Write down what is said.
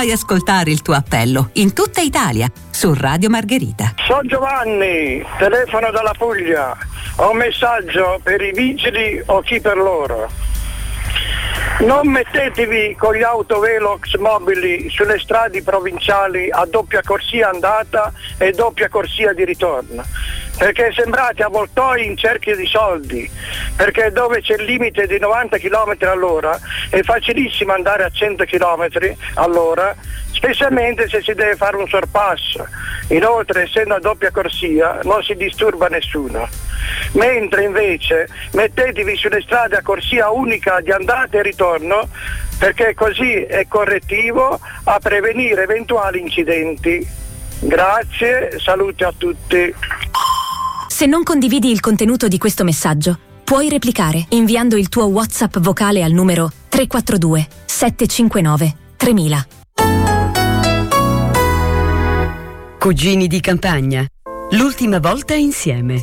Fai ascoltare il tuo appello in tutta Italia su Radio Margherita. Sono Giovanni, telefono dalla Puglia. Ho un messaggio per i vigili o chi per loro. Non mettetevi con gli autovelox mobili sulle strade provinciali a doppia corsia andata e doppia corsia di ritorno, perché sembrate avvoltoi in cerchio di soldi, perché dove c'è il limite di 90 km all'ora è facilissimo andare a 100 km all'ora, specialmente se si deve fare un sorpasso. Inoltre, essendo a doppia corsia, non si disturba nessuno. Mentre invece mettetevi sulle strade a corsia unica di andata e ritorno, perché così è correttivo a prevenire eventuali incidenti. Grazie, saluti a tutti. Se non condividi il contenuto di questo messaggio, puoi replicare inviando il tuo WhatsApp vocale al numero 342 759 3000. Cugini di campagna. L'ultima volta insieme.